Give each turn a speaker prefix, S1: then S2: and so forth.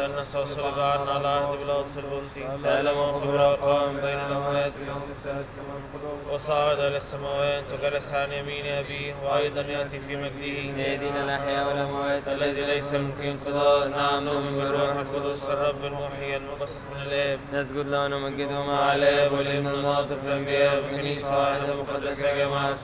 S1: أن صلب عنا على عهد بلاطس البنطي تألم وخبر وقام بين الأموات وصعد إلى السماوات وجلس عن يمين أبيه وأيضا يأتي في مجده
S2: ليدين الأحياء والأموات
S1: الذي ليس يمكن انقضاء. نعم نؤمن بالروح القدس الرب المحيي المنبثق من الآب
S2: نسجد له ونمجده مع
S1: مع الآب والابن الناطق في الأنبياء وكنيسة واحدة مقدسة جماعة